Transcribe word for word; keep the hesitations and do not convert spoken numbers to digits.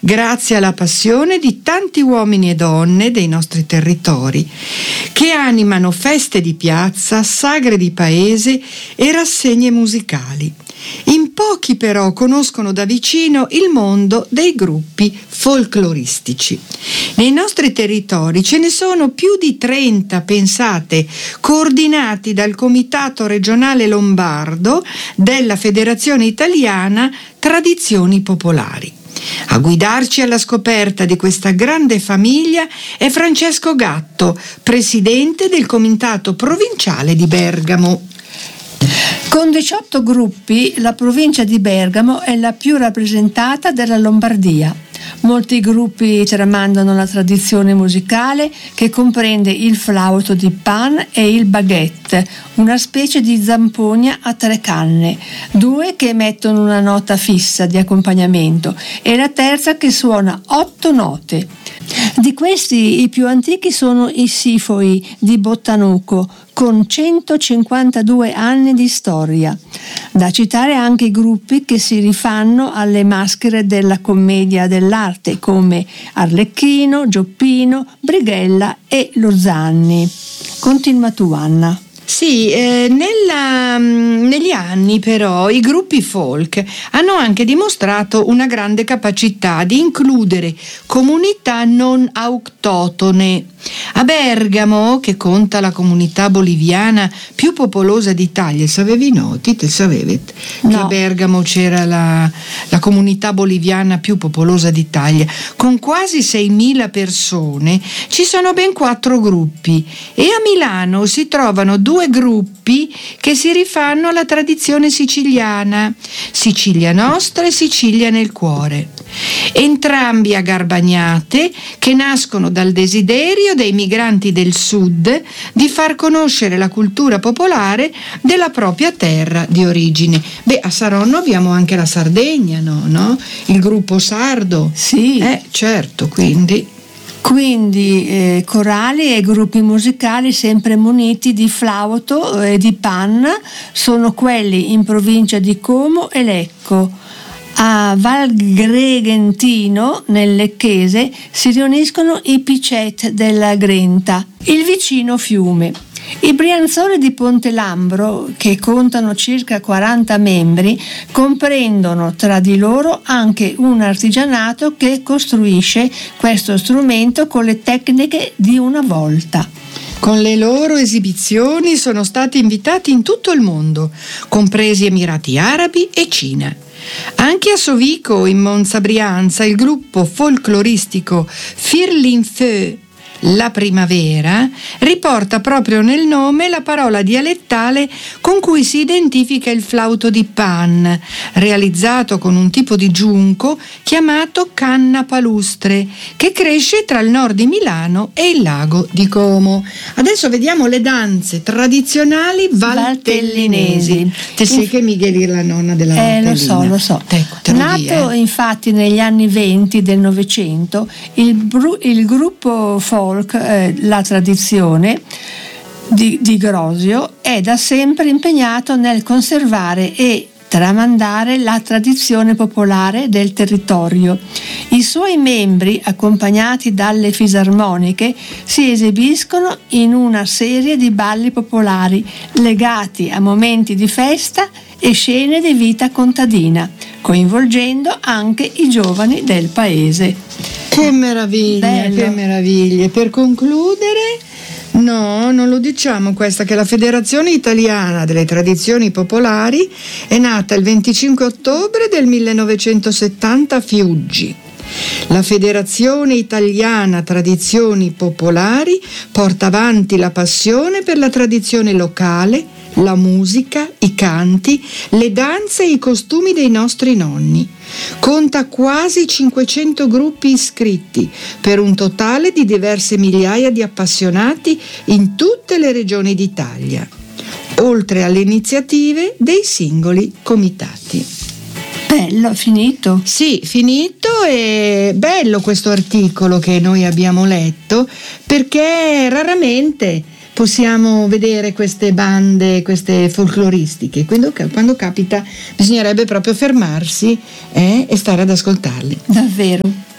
grazie alla passione di tanti uomini e donne dei nostri territori che animano feste di piazza, sagre di paese e rassegne musicali. In pochi però conoscono da vicino il mondo dei gruppi folcloristici. Nei nostri territori ce ne sono più di trenta, pensate, coordinati dal Comitato regionale lombardo della Federazione Italiana Tradizioni Popolari. A guidarci alla scoperta di questa grande famiglia è Francesco Gatto, presidente del Comitato Provinciale di Bergamo. Con diciotto gruppi, la provincia di Bergamo è la più rappresentata della Lombardia. Molti gruppi tramandano la tradizione musicale che comprende il flauto di Pan e il baguette, una specie di zampogna a tre canne, due che emettono una nota fissa di accompagnamento e la terza che suona otto note. Di questi i più antichi sono i sifoi di Bottanuco, con centocinquantadue anni di storia. Da citare anche i gruppi che si rifanno alle maschere della commedia dell'arte come Arlecchino, Gioppino, Brighella e Lozanni. Continua tu, Anna. Sì, eh, nella, negli anni però i gruppi folk hanno anche dimostrato una grande capacità di includere comunità non autoctone. A Bergamo, che conta la comunità boliviana più popolosa d'Italia, sapevi noti? Te sapevi No. che a Bergamo c'era la, la comunità boliviana più popolosa d'Italia, con quasi seimila persone, ci sono ben quattro gruppi e a Milano si trovano due gruppi che si rifanno alla tradizione siciliana, Sicilia Nostra e Sicilia nel Cuore. Entrambi a Garbagnate, che nascono dal desiderio dei migranti del sud di far conoscere la cultura popolare della propria terra di origine. Beh, a Saronno abbiamo anche la Sardegna, no? no? Il gruppo sardo. Sì. Eh, certo, quindi... Quindi eh, corali e gruppi musicali sempre muniti di flauto e di pan sono quelli in provincia di Como e Lecco. A Val Gregentino, nel Lecchese, si riuniscono i Picet della Grenta, il vicino fiume. I Brianzoni di Ponte Lambro, che contano circa quaranta membri, comprendono tra di loro anche un artigianato che costruisce questo strumento con le tecniche di una volta. Con le loro esibizioni sono stati invitati in tutto il mondo, compresi Emirati Arabi e Cina. Anche a Sovico, in Monza Brianza, il gruppo folcloristico Firlinfeu, la primavera, riporta proprio nel nome la parola dialettale con cui si identifica il flauto di Pan, realizzato con un tipo di giunco chiamato canna palustre, che cresce tra il nord di Milano e il lago di Como. Adesso vediamo le danze tradizionali valtellinesi. Te sai che Miguel è la nonna della Eh, Valtellina? lo so, lo so. Te, te lo Nato di, eh. infatti negli anni venti del Novecento, il, bru- il gruppo folk eh, La Tradizione di, di Grosio è da sempre impegnato nel conservare e tramandare la tradizione popolare del territorio. I suoi membri, accompagnati dalle fisarmoniche, si esibiscono in una serie di balli popolari legati a momenti di festa e scene di vita contadina, coinvolgendo anche i giovani del paese. Che meraviglia, Bello. che meraviglia. Per concludere, no, non lo diciamo questa, che la Federazione Italiana delle Tradizioni Popolari è nata il venticinque ottobre del millenovecentosettanta a Fiuggi. La Federazione Italiana Tradizioni Popolari porta avanti la passione per la tradizione locale, la musica, i canti, le danze e i costumi dei nostri nonni. Conta quasi cinquecento gruppi iscritti, per un totale di diverse migliaia di appassionati in tutte le regioni d'Italia, oltre alle iniziative dei singoli comitati. Bello, finito? Sì, finito, e bello questo articolo che noi abbiamo letto, perché raramente possiamo vedere queste bande, queste folcloristiche, quando, quando capita bisognerebbe proprio fermarsi eh, e stare ad ascoltarli. Davvero.